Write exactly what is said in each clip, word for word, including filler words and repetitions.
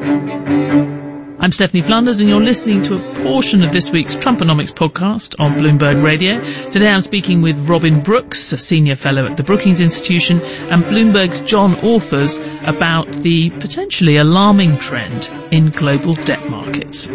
I'm Stephanie Flanders, and you're listening to a portion of this week's Trumponomics podcast on Bloomberg Radio. Today I'm speaking with Robin Brooks, a senior fellow at the Brookings Institution, and Bloomberg's John Authers about the potentially alarming trend in global debt markets.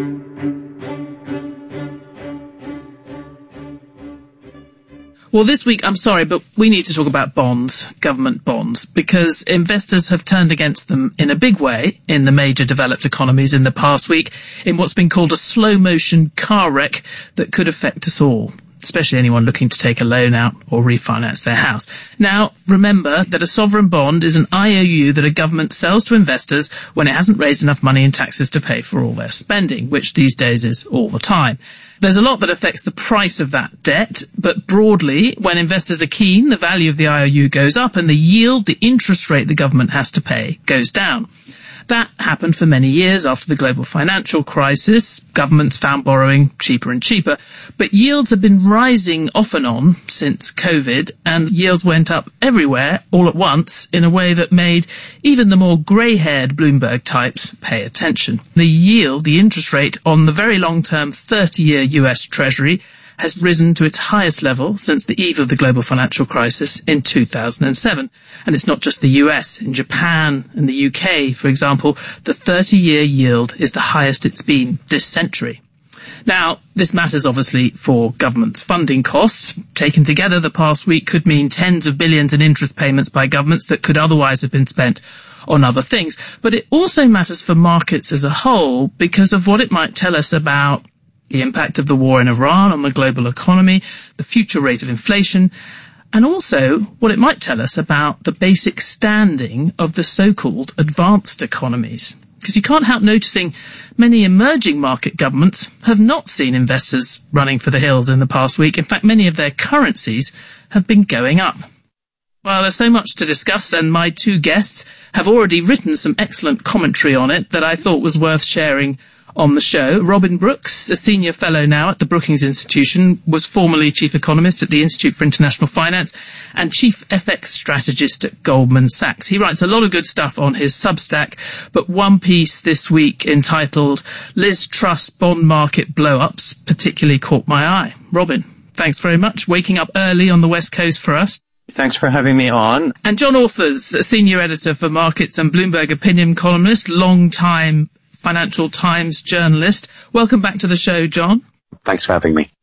Well, this week, I'm sorry, but we need to talk about bonds, government bonds, because investors have turned against them in a big way in the major developed economies in the past week in what's been called a slow-motion car wreck that could affect us all, especially anyone looking to take a loan out or refinance their house. Now, remember that a sovereign bond is an I O U that a government sells to investors when it hasn't raised enough money in taxes to pay for all their spending, which these days is all the time. There's a lot that affects the price of that debt, but broadly, when investors are keen, the value of the I O U goes up and the yield, the interest rate the government has to pay, goes down. That happened for many years after the global financial crisis. Governments found borrowing cheaper and cheaper, but yields have been rising off and on since COVID, and yields went up everywhere all at once in a way that made even the more grey-haired Bloomberg types pay attention. The yield, the interest rate on the very long-term thirty-year U S Treasury has risen to its highest level since the eve of the global financial crisis in two thousand seven. And it's not just the U S. In Japan and the U K, for example, the thirty-year yield is the highest it's been this century. Now, this matters obviously for governments' funding costs. Taken together, the past week could mean tens of billions in interest payments by governments that could otherwise have been spent on other things. But it also matters for markets as a whole because of what it might tell us about the impact of the war in Iran on the global economy, the future rate of inflation, and also what it might tell us about the basic standing of the so-called advanced economies. Because you can't help noticing many emerging market governments have not seen investors running for the hills in the past week. In fact, many of their currencies have been going up. Well, there's so much to discuss, and my two guests have already written some excellent commentary on it that I thought was worth sharing on the show. Robin Brooks, a senior fellow now at the Brookings Institution, was formerly chief economist at the Institute for International Finance and chief F X strategist at Goldman Sachs. He writes a lot of good stuff on his Substack, but one piece this week entitled Liz Truss Bond Market Blow-Ups particularly caught my eye. Robin, thanks very much. Waking up early on the West Coast for us. Thanks for having me on. And John Authers, a senior editor for markets and Bloomberg opinion columnist, long-time Financial Times journalist. Welcome back to the show, John. Thanks for having me.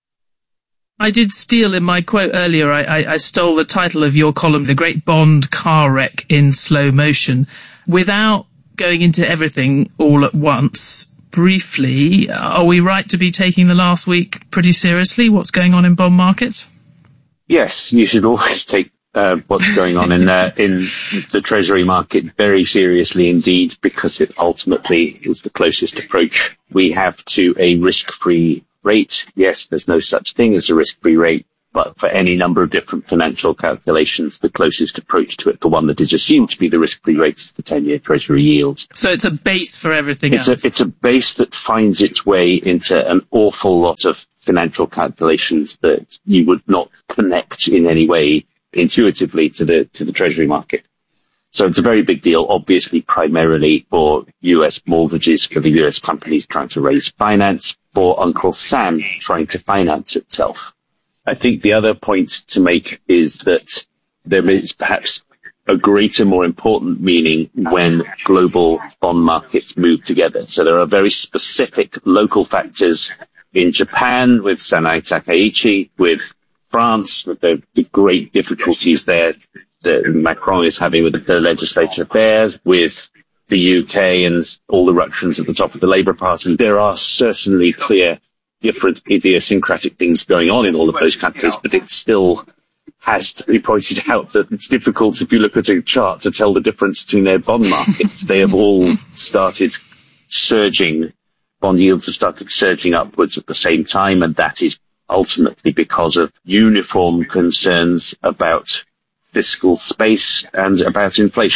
I did steal in my quote earlier, I, I, I stole the title of your column, The Great Bond Car Wreck in Slow Motion. Without going into everything all at once, briefly, are we right to be taking the last week pretty seriously? What's going on in bond markets? Yes, you should always take Uh, what's going on in uh, in the Treasury market very seriously indeed, because it ultimately is the closest approach we have to a risk-free rate. Yes, there's no such thing as a risk-free rate, but for any number of different financial calculations, the closest approach to it, the one that is assumed to be the risk-free rate, is the ten-year Treasury yields. So it's a base for everything it's else? A, it's a base that finds its way into an awful lot of financial calculations that you would not connect in any way intuitively to the to the Treasury market. So it's a very big deal, obviously, primarily for U S mortgages, for the U S companies trying to raise finance, for Uncle Sam trying to finance itself. I think the other point to make is that there is perhaps a greater, more important meaning when global bond markets move together. So there are very specific local factors in Japan with Sanae Takaichi, with France, with the, the great difficulties there that Macron is having with the legislature there, with the U K and all the ructions at the top of the Labour Party. There are certainly clear, different idiosyncratic things going on in all of those countries, but it still has to be pointed out that it's difficult, if you look at a chart, to tell the difference between their bond markets. They have all started surging. Bond yields have started surging upwards at the same time, and that is ultimately because of uniform concerns about fiscal space and about inflation.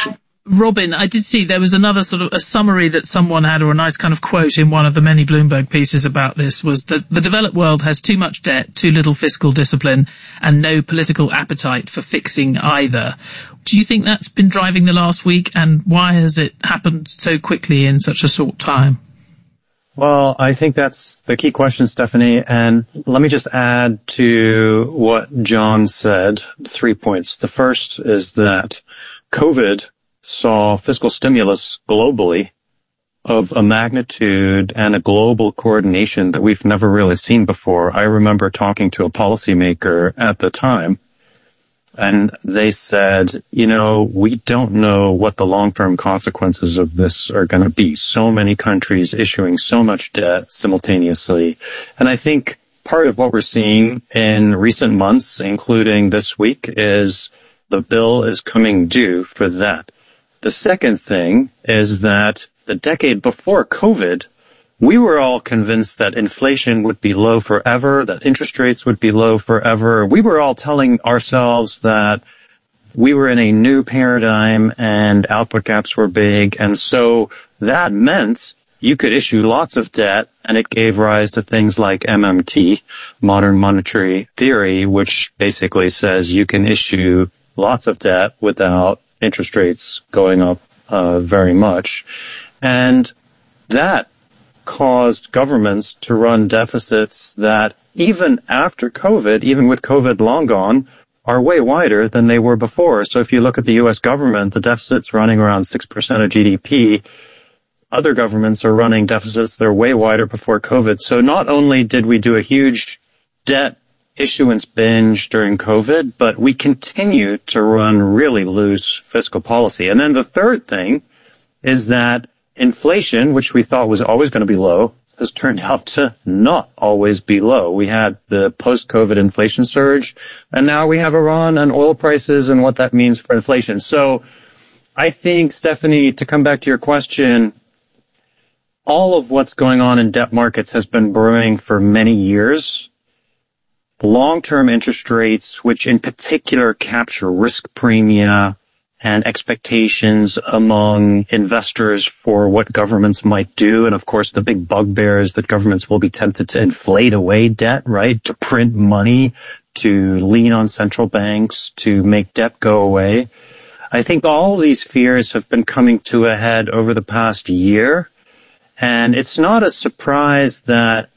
Robin, I did see there was another sort of a summary that someone had, or a nice kind of quote in one of the many Bloomberg pieces about this, was that the developed world has too much debt, too little fiscal discipline, and no political appetite for fixing either. Do you think that's been driving the last week, and why has it happened so quickly in such a short time? Well, I think that's the key question, Stephanie. And let me just add to what John said, three points. The first is that COVID saw fiscal stimulus globally of a magnitude and a global coordination that we've never really seen before. I remember talking to a policymaker at the time, and they said, you know, we don't know what the long-term consequences of this are going to be. So many countries issuing so much debt simultaneously. And I think part of what we're seeing in recent months, including this week, is the bill is coming due for that. The second thing is that the decade before COVID, we were all convinced that inflation would be low forever, that interest rates would be low forever. We were all telling ourselves that we were in a new paradigm and output gaps were big. And so that meant you could issue lots of debt, and it gave rise to things like M M T, modern monetary theory, which basically says you can issue lots of debt without interest rates going up uh, very much. And that caused governments to run deficits that even after COVID, even with COVID long gone, are way wider than they were before. So if you look at the U S government, the deficit's running around six percent of G D P. Other governments are running deficits that are way wider before COVID. So not only did we do a huge debt issuance binge during COVID, but we continue to run really loose fiscal policy. And then the third thing is that inflation, which we thought was always going to be low, has turned out to not always be low. We had the post-COVID inflation surge, and now we have Iran and oil prices and what that means for inflation. So I think, Stephanie, to come back to your question, all of what's going on in debt markets has been brewing for many years. Long-term interest rates, which in particular capture risk premia and expectations among investors for what governments might do. And of course, the big bugbear is that governments will be tempted to inflate away debt, right? To print money, to lean on central banks, to make debt go away. I think all these fears have been coming to a head over the past year. And it's not a surprise that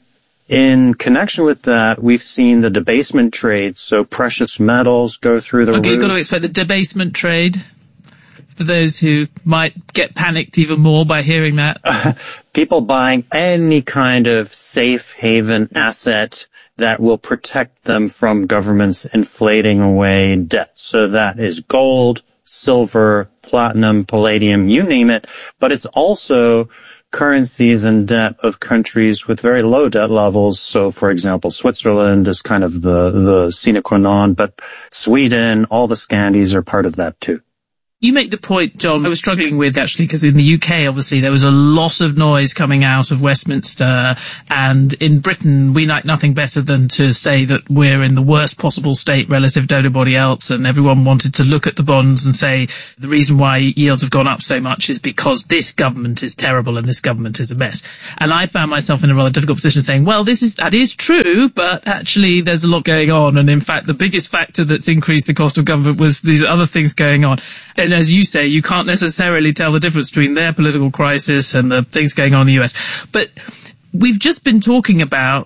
in connection with that, we've seen the debasement trade, so precious metals go through the roof. Okay, you've got to explain the debasement trade for those who might get panicked even more by hearing that. People buying any kind of safe haven asset that will protect them from governments inflating away debt. So that is gold, silver, platinum, palladium, you name it. But it's also currencies and debt of countries with very low debt levels. So, for example, Switzerland is kind of the, the sine qua non, but Sweden, all the Scandis are part of that too. You make the point, John, I was struggling with actually, because in the U K, obviously, there was a lot of noise coming out of Westminster, and in Britain, we like nothing better than to say that we're in the worst possible state relative to everybody else, and everyone wanted to look at the bonds and say the reason why yields have gone up so much is because this government is terrible and this government is a mess. And I found myself in a rather difficult position saying, well, this is, that is true, but actually there's a lot going on, and in fact, the biggest factor that's increased the cost of government was these other things going on. And as you say, you can't necessarily tell the difference between their political crisis and the things going on in the U S. But we've just been talking about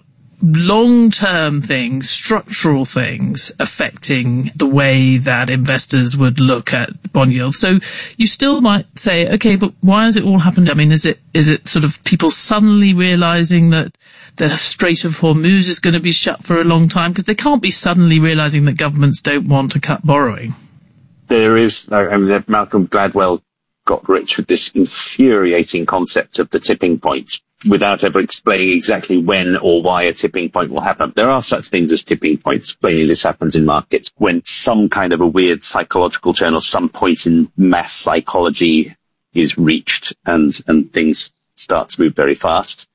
long-term things, structural things affecting the way that investors would look at bond yields. So you still might say, okay, but why has it all happened? I mean, is it is it sort of people suddenly realizing that the Strait of Hormuz is going to be shut for a long time? Because they can't be suddenly realizing that governments don't want to cut borrowing. There is, I mean, Malcolm Gladwell got rich with this infuriating concept of the tipping point without ever explaining exactly when or why a tipping point will happen. There are such things as tipping points. Plainly, this happens in markets when some kind of a weird psychological turn or some point in mass psychology is reached and, and things start to move very fast.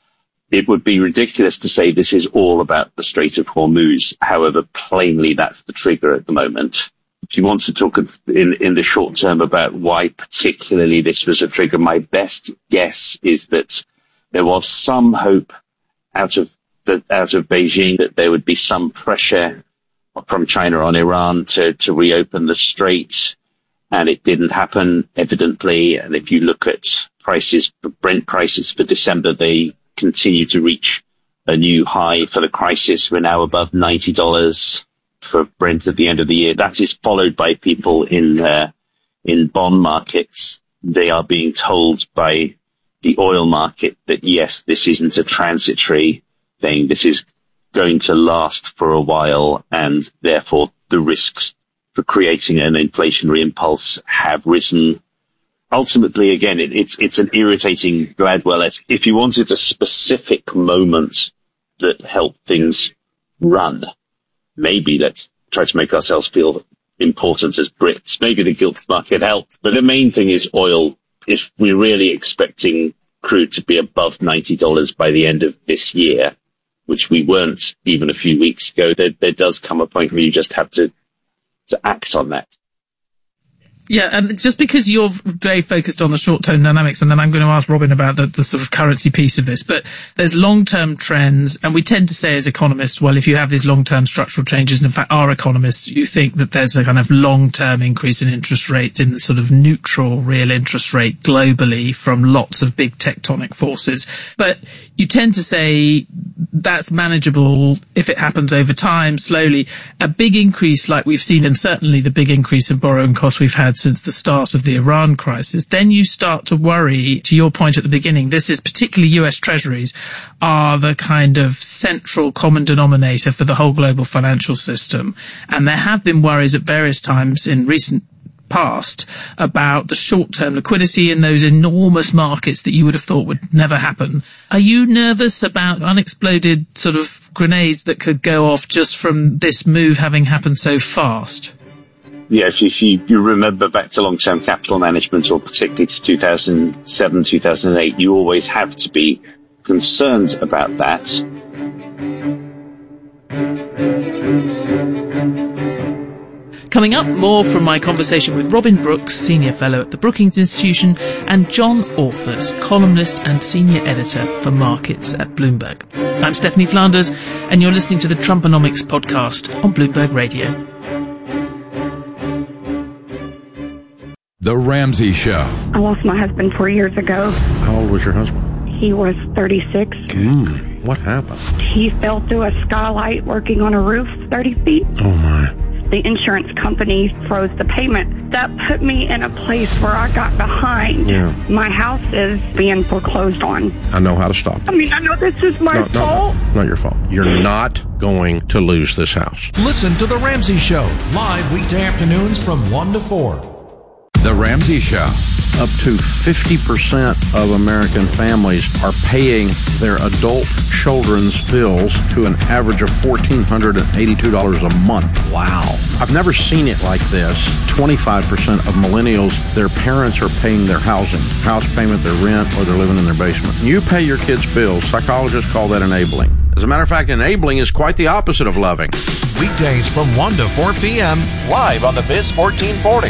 It would be ridiculous to say this is all about the Strait of Hormuz. However, plainly, that's the trigger at the moment. if you want to talk in, in the short term about why particularly this was a trigger, my best guess is that there was some hope out of the, out of Beijing that there would be some pressure from China on Iran to, to reopen the strait. And it didn't happen, evidently. And if you look at prices, Brent prices for December, they continue to reach a new high for the crisis. We're now above ninety dollars for Brent at the end of the year. That is followed by people in, uh, in bond markets. They are being told by the oil market that, yes, this isn't a transitory thing. This is going to last for a while, and therefore the risks for creating an inflationary impulse have risen. Ultimately, again, it, it's it's an irritating Gladwell-esque. If you wanted a specific moment that helped things run, maybe let's try to make ourselves feel important as Brits. Maybe the gilts market helped. But the main thing is oil. If we're really expecting crude to be above ninety dollars by the end of this year, which we weren't even a few weeks ago, there, there does come a point where you just have to to act on that. Yeah, and just because you're very focused on the short-term dynamics, and then I'm going to ask Robin about the, the sort of currency piece of this, but there's long-term trends, and we tend to say as economists, well, if you have these long-term structural changes, and in fact, our economists, you think that there's a kind of long-term increase in interest rates in the sort of neutral real interest rate globally from lots of big tectonic forces. But you tend to say that's manageable if it happens over time, slowly. A big increase like we've seen, and certainly the big increase in borrowing costs we've had since the start of the Iran crisis, then you start to worry, to your point at the beginning, this is particularly U S Treasuries are the kind of central common denominator for the whole global financial system. And there have been worries at various times in recent past about the short-term liquidity in those enormous markets that you would have thought would never happen. Are you nervous about unexploded sort of grenades that could go off just from this move having happened so fast? Yeah, if you, you remember back to long-term capital management, or particularly to two thousand seven, two thousand eight, you always have to be concerned about that. Coming up, more from my conversation with Robin Brooks, Senior Fellow at the Brookings Institution, and John Authers, columnist and Senior Editor for Markets at Bloomberg. I'm Stephanie Flanders, and you're listening to the Trumponomics podcast on Bloomberg Radio. The Ramsey Show. I lost my husband four years ago. How old was your husband? He was thirty-six. Mm, what happened? He fell through a skylight working on a roof thirty feet. Oh, my. The insurance company froze the payment. That put me in a place where I got behind. Yeah. My house is being foreclosed on. I know how to stop it. I mean, I know this is my no, fault. No, not your fault. You're not going to lose this house. Listen to The Ramsey Show, live weekday afternoons from one to four. The Ramsey Show. Up to fifty percent of American families are paying their adult children's bills to an average of one thousand four hundred eighty-two dollars a month. Wow. I've never seen it like this. twenty-five percent of millennials, their parents are paying their housing, house payment, their rent, or they're living in their basement. You pay your kids' bills. Psychologists call that enabling. As a matter of fact, enabling is quite the opposite of loving. Weekdays from one to four p.m. live on the Biz fourteen forty.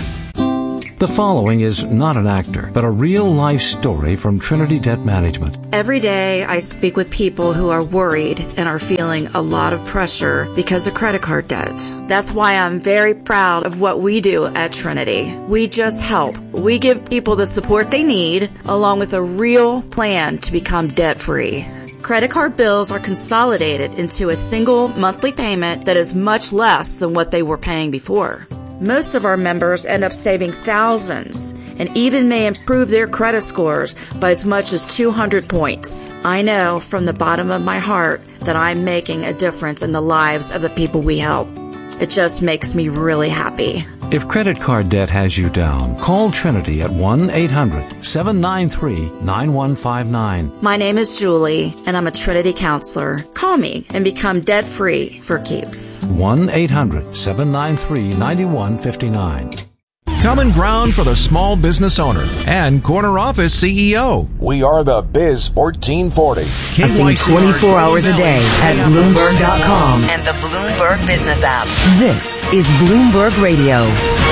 The following is not an actor, but a real-life story from Trinity Debt Management. Every day I speak with people who are worried and are feeling a lot of pressure because of credit card debt. That's why I'm very proud of what we do at Trinity. We just help. We give people the support they need, along with a real plan to become debt-free. Credit card bills are consolidated into a single monthly payment that is much less than what they were paying before. Most of our members end up saving thousands and even may improve their credit scores by as much as two hundred points. I know from the bottom of my heart that I'm making a difference in the lives of the people we help. It just makes me really happy. If credit card debt has you down, call Trinity at one eight hundred seven nine three nine one five nine. My name is Julie, and I'm a Trinity counselor. Call me and become debt-free for keeps. one eight hundred seven nine three nine one five nine. common ground for the small business owner and corner office C E O. We are the Biz fourteen forty. Broadcasting twenty-four hours a day at Bloomberg dot com and the Bloomberg Business app. This is Bloomberg Radio.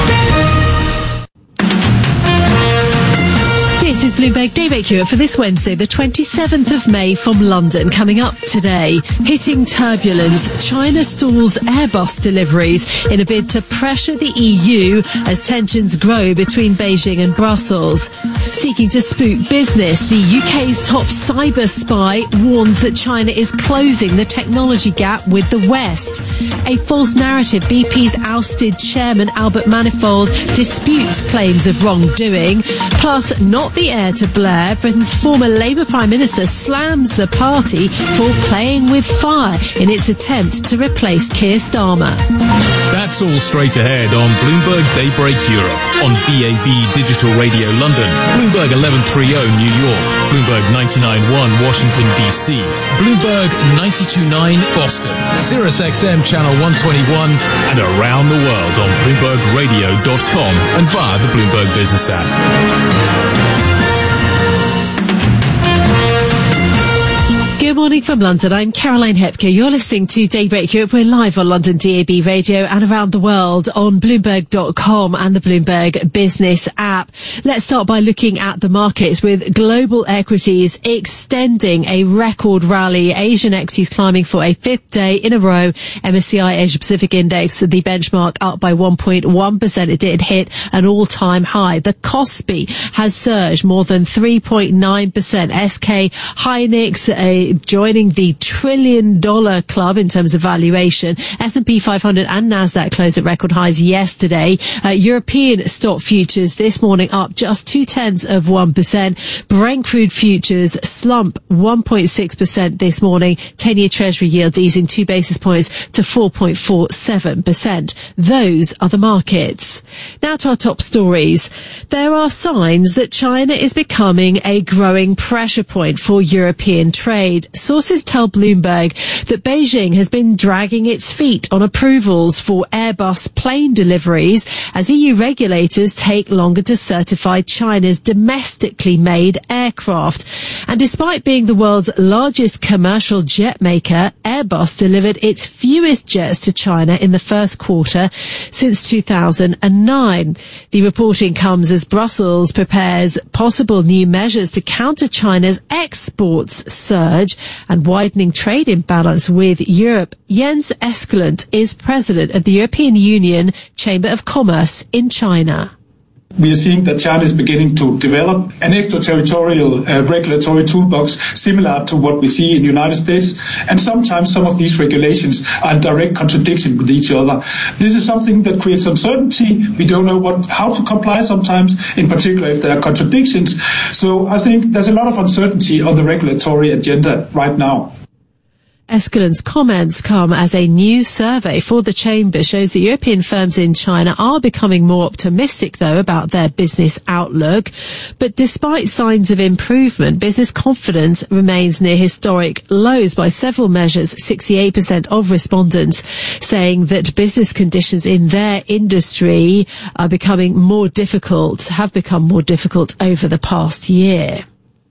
This is Bloomberg Daybreak Europe for this Wednesday, the twenty-seventh of May from London. Coming up today, hitting turbulence, China stalls Airbus deliveries in a bid to pressure the E U as tensions grow between Beijing and Brussels. Seeking to spook business, the U K's top cyber spy warns that China is closing the technology gap with the West. A false narrative, B P's ousted chairman Albert Manifold disputes claims of wrongdoing. Plus, not the heir to Blair, Britain's former Labour Prime Minister slams the party for playing with fire in its attempt to replace Keir Starmer. That's all straight ahead on Bloomberg Daybreak Europe, on B A B Digital Radio London, Bloomberg eleven thirty New York, Bloomberg ninety-nine point one Washington D C, Bloomberg ninety-two point nine Boston, Sirius X M Channel one twenty-one, and around the world on Bloomberg Radio dot com and via the Bloomberg Business app. Good morning from London. I'm Caroline Hepker. You're listening to Daybreak Europe. We're live on London D A B Radio and around the world on Bloomberg dot com and the Bloomberg Business app. Let's start by looking at the markets with global equities extending a record rally. Asian equities climbing for a fifth day in a row. M S C I Asia Pacific Index, the benchmark, up by one point one percent. It did hit an all-time high. The Kospi has surged more than three point nine percent. S K Hynix, a joining the trillion dollar club in terms of valuation. S and P five hundred and Nasdaq closed at record highs yesterday. Uh, European stock futures this morning up just two tenths of one percent. Brent crude futures slump one point six percent this morning. ten-year Treasury yields easing two basis points to four point four seven percent. Those are the markets. Now to our top stories. There are signs that China is becoming a growing pressure point for European trade. Sources tell Bloomberg that Beijing has been dragging its feet on approvals for Airbus plane deliveries as E U regulators take longer to certify China's domestically made aircraft. And despite being the world's largest commercial jet maker, Airbus delivered its fewest jets to China in the first quarter since two thousand nine. The reporting comes as Brussels prepares possible new measures to counter China's exports surge and widening trade imbalance with Europe. Jens Eskelund is president of the European Union Chamber of Commerce in China. We are seeing that China is beginning to develop an extraterritorial uh, regulatory toolbox similar to what we see in the United States, and sometimes some of these regulations are in direct contradiction with each other. This is something that creates uncertainty. We don't know what how to comply sometimes, in particular if there are contradictions. So I think there's a lot of uncertainty on the regulatory agenda right now. Eskelund's comments come as a new survey for the Chamber shows that European firms in China are becoming more optimistic, though, about their business outlook. But despite signs of improvement, business confidence remains near historic lows by several measures. sixty-eight percent of respondents saying that business conditions in their industry are becoming more difficult, have become more difficult over the past year.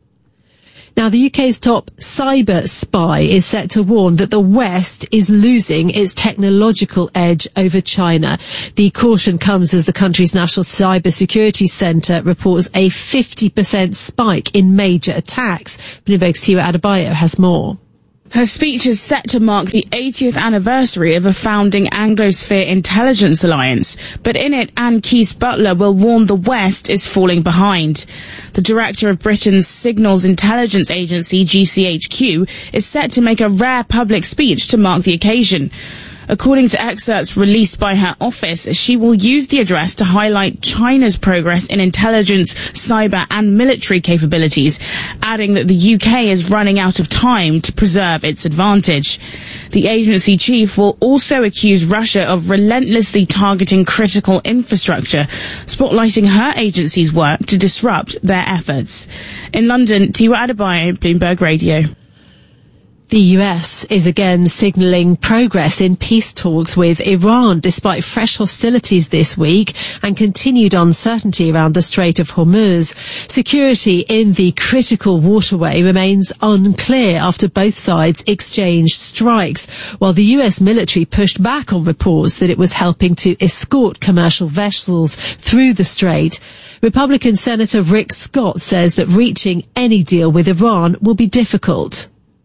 Now, the U K's top cyber spy is set to warn that the West is losing its technological edge over China. The caution comes as the country's National Cyber Security Centre reports a fifty percent spike in major attacks. Bloomberg's Tiwa Adebayo has more. Her speech is set to mark the eightieth anniversary of a founding Anglosphere intelligence alliance, but in it, Anne Keyes-Butler will warn the West is falling behind. The director of Britain's Signals Intelligence Agency, G C H Q, is set to make a rare public speech to mark the occasion. According to excerpts released by her office, she will use the address to highlight China's progress in intelligence, cyber and military capabilities, adding that the U K is running out of time to preserve its advantage. The agency chief will also accuse Russia of relentlessly targeting critical infrastructure, spotlighting her agency's work to disrupt their efforts. In London, Tiwa Adebayo, Bloomberg Radio. The U S is again signalling progress in peace talks with Iran despite fresh hostilities this week and continued uncertainty around the Strait of Hormuz. Security in the critical waterway remains unclear after both sides exchanged strikes, while the U S military pushed back on reports that it was helping to escort commercial vessels through the strait. Republican Senator Rick Scott says that reaching any deal with Iran will be difficult.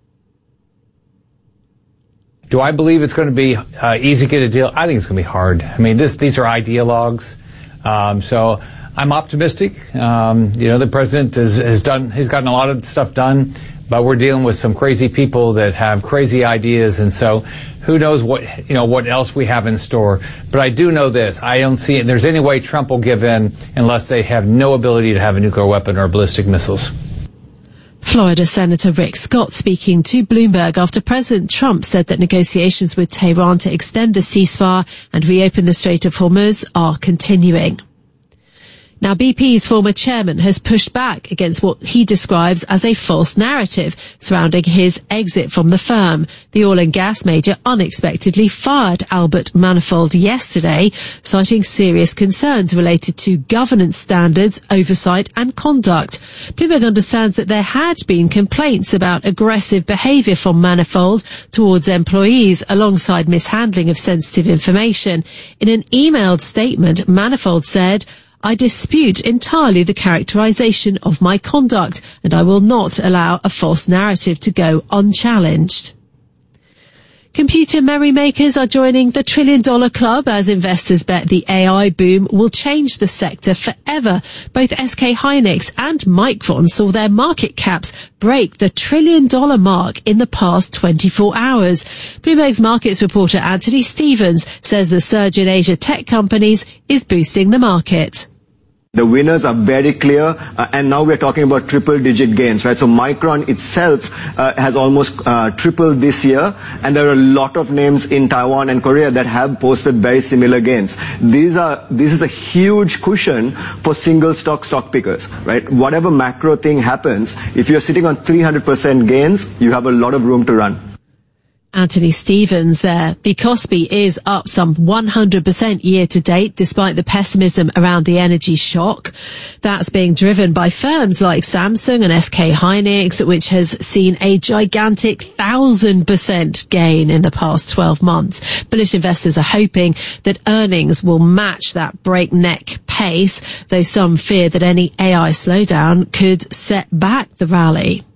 Do I believe it's going to be uh, easy to get a deal? I think it's going to be hard. I mean, this, these are ideologues. Um, so I'm optimistic. Um, you know, the president has, has done, he's gotten a lot of stuff done, but we're dealing with some crazy people that have crazy ideas. And so who knows what, you know, what else we have in store. But I do know this. I don't see it. There's any way Trump will give in unless they have no ability to have a nuclear weapon or ballistic missiles. Florida Senator Rick Scott speaking to Bloomberg after President Trump said that negotiations with Tehran to extend the ceasefire and reopen the Strait of Hormuz are continuing. Now, B P's former chairman has pushed back against what he describes as a false narrative surrounding his exit from the firm. The oil and gas major unexpectedly fired Albert Manifold yesterday, citing serious concerns related to governance standards, oversight and conduct. Bloomberg understands that there had been complaints about aggressive behaviour from Manifold towards employees alongside mishandling of sensitive information. In an emailed statement, Manifold said, "I dispute entirely the characterization of my conduct, and I will not allow a false narrative to go unchallenged." Computer memory makers are joining the trillion dollar club as investors bet the A I boom will change the sector forever. Both S K Hynix and Micron saw their market caps break the trillion dollar mark in the past twenty-four hours. Bloomberg's markets reporter Anthony Stevens says the surge in Asia tech companies is boosting the market. The winners are very clear, uh, and now we're talking about triple-digit gains, right? So Micron itself uh, has almost uh, tripled this year, and there are a lot of names in Taiwan and Korea that have posted very similar gains. These are this is a huge cushion for single stock stock pickers, right? Whatever macro thing happens, if you're sitting on three hundred percent gains, you have a lot of room to run. Anthony Stevens there. The Kospi is up some one hundred percent year to date despite the pessimism around the energy shock. That's being driven by firms like Samsung and S K Hynix, which has seen a gigantic one thousand percent gain in the past twelve months. Bullish investors are hoping that earnings will match that breakneck pace, though some fear that any A I slowdown could set back the rally.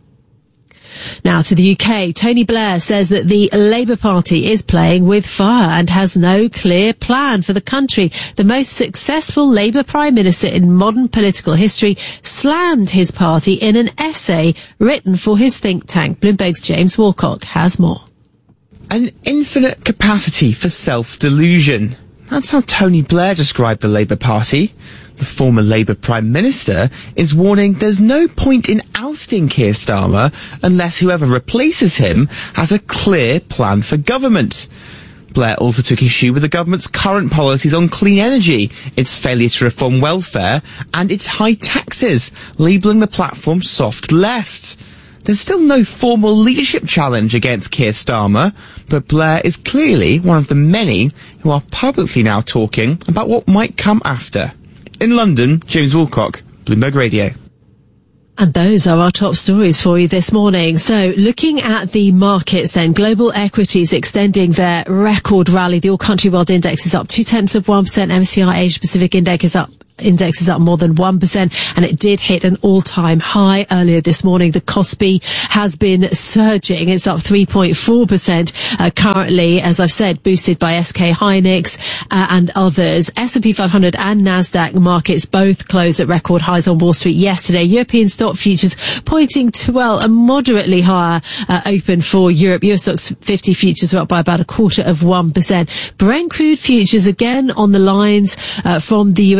Now to the U K, Tony Blair says that the Labour Party is playing with fire and has no clear plan for the country. The most successful Labour Prime Minister in modern political history slammed his party in an essay written for his think tank. Bloomberg's James Walcock has more. An infinite capacity for self-delusion. That's how Tony Blair described the Labour Party. The former Labour Prime Minister is warning there's no point in ousting Keir Starmer unless whoever replaces him has a clear plan for government. Blair also took issue with the government's current policies on clean energy, its failure to reform welfare, and its high taxes, labelling the platform soft left. There's still no formal leadership challenge against Keir Starmer, but Blair is clearly one of the many who are publicly now talking about what might come after. In London, James Wilcock, Bloomberg Radio. And those are our top stories for you this morning. So looking at the markets then, global equities extending their record rally. The All Country World Index is up two tenths of one percent. M S C I Asia Pacific Index is up Index is up more than one percent, and it did hit an all-time high earlier this morning. The Kospi has been surging. It's up three point four percent uh, currently, as I've said, boosted by S K Hynix uh, and others. S and P five hundred and Nasdaq markets both closed at record highs on Wall Street yesterday. European stock futures pointing to, well, a moderately higher uh, open for Europe. Euro Stoxx fifty futures are up by about a quarter of one percent. Brent crude futures again on the lines uh, from the U S,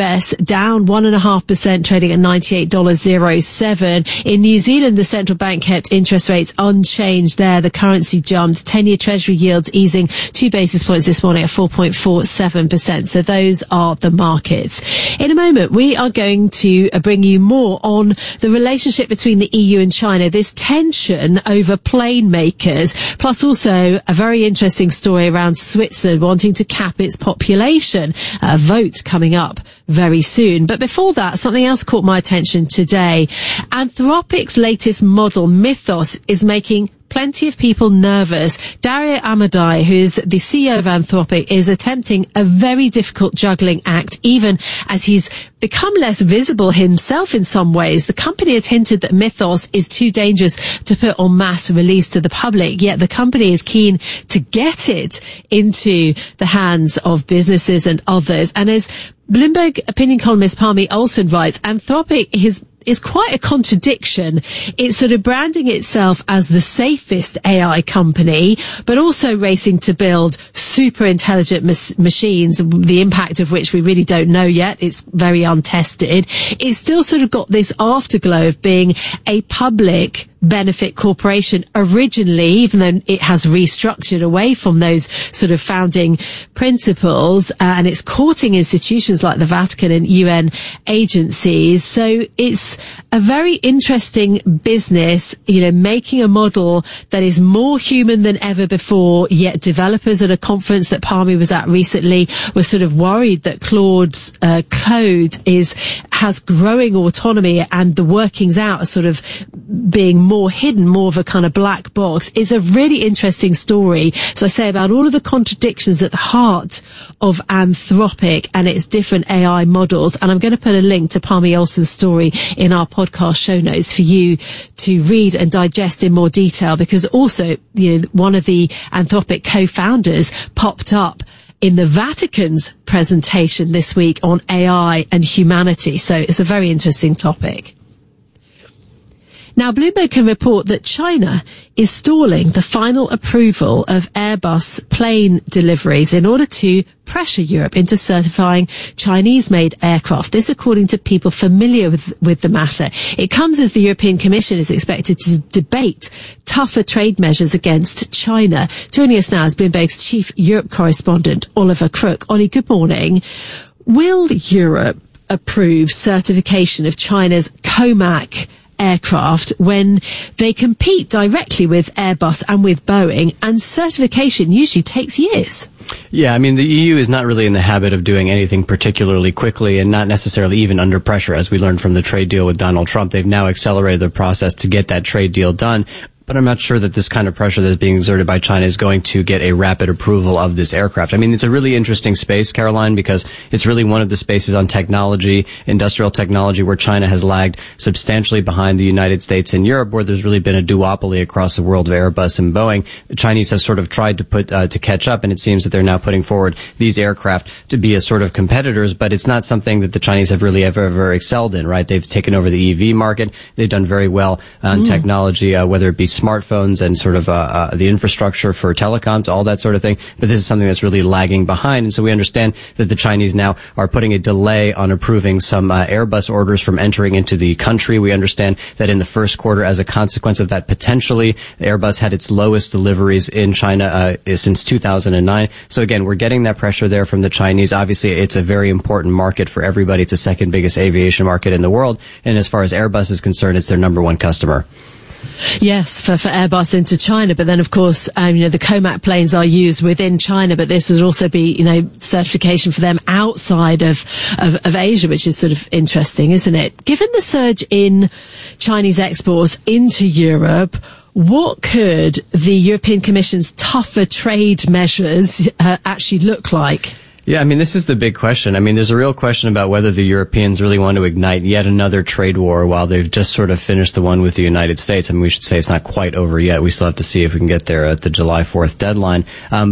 down one and a half percent, trading at ninety-eight dollars oh seven. In New Zealand, the central bank kept interest rates unchanged there. The currency jumped. ten-year treasury yields easing two basis points this morning at four point four seven percent. So those are the markets. In a moment, we are going to uh, bring you more on the relationship between the E U and China, this tension over plane makers, plus also a very interesting story around Switzerland wanting to cap its population. A vote coming up very soon. But before that, something else caught my attention today. Anthropic's latest model, Mythos, is making plenty of people nervous. Dario Amodei, who's the C E O of Anthropic, is attempting a very difficult juggling act, even as he's become less visible himself in some ways. The company has hinted that Mythos is too dangerous to put on mass release to the public, yet the company is keen to get it into the hands of businesses and others. And as Bloomberg opinion columnist Parmi Olsen writes, Anthropic is is quite a contradiction. It's sort of branding itself as the safest A I company, but also racing to build super intelligent mas- machines, the impact of which we really don't know yet. It's very untested. It's still sort of got this afterglow of being a public benefit corporation originally, even though it has restructured away from those sort of founding principles, uh, and it's courting institutions like the Vatican and U N agencies. So it's a very interesting business, you know, making a model that is more human than ever before, yet developers at a conference that Parmi was at recently were sort of worried that Claude's uh, code is has growing autonomy and the workings out are sort of being more hidden, more of a kind of black box. It's a really interesting story, as I say, about all of the contradictions at the heart of Anthropic and its different A I models. And I'm going to put a link to Parmi Olsen's story in our podcast show notes for you to read and digest in more detail, because also, you know, one of the Anthropic co-founders popped up in the Vatican's presentation this week on A I and humanity. So it's a very interesting topic. Now, Bloomberg can report that China is stalling the final approval of Airbus plane deliveries in order to pressure Europe into certifying Chinese-made aircraft. This, according to people familiar with, with the matter. It comes as the European Commission is expected to debate tougher trade measures against China. Joining us now is Bloomberg's chief Europe correspondent, Oliver Crook. Ollie, good morning. Will Europe approve certification of China's COMAC aircraft when they compete directly with Airbus and with Boeing, and certification usually takes years? Yeah, I mean, the E U is not really in the habit of doing anything particularly quickly, and not necessarily even under pressure, as we learned from the trade deal with Donald Trump. They've now accelerated the process to get that trade deal done. But I'm not sure that this kind of pressure that is being exerted by China is going to get a rapid approval of this aircraft. I mean, it's a really interesting space, Caroline, because it's really one of the spaces on technology, industrial technology, where China has lagged substantially behind the United States and Europe, where there's really been a duopoly across the world of Airbus and Boeing. The Chinese have sort of tried to put uh, to catch up, and it seems that they're now putting forward these aircraft to be as sort of competitors, but it's not something that the Chinese have really ever, ever excelled in, right? They've taken over the E V market. They've done very well on mm. technology, uh, whether it be smartphones and sort of uh, uh, the infrastructure for telecoms, all that sort of thing. But this is something that's really lagging behind. And so we understand that the Chinese now are putting a delay on approving some uh, Airbus orders from entering into the country. We understand that in the first quarter, as a consequence of that, potentially Airbus had its lowest deliveries in China uh, since two thousand nine. So again, we're getting that pressure there from the Chinese. Obviously, it's a very important market for everybody. It's the second biggest aviation market in the world. And as far as Airbus is concerned, it's their number one customer. Yes, for, for Airbus into China, but then of course, um, you know, the COMAC planes are used within China, but this would also be, you know, certification for them outside of, of, of Asia, which is sort of interesting, isn't it? Given the surge in Chinese exports into Europe, what could the European Commission's tougher trade measures uh, actually look like? Yeah, I mean, this is the big question. I mean, there's a real question about whether the Europeans really want to ignite yet another trade war while they've just sort of finished the one with the United States. I mean, we should say it's not quite over yet. We still have to see if we can get there at the July fourth deadline. Um,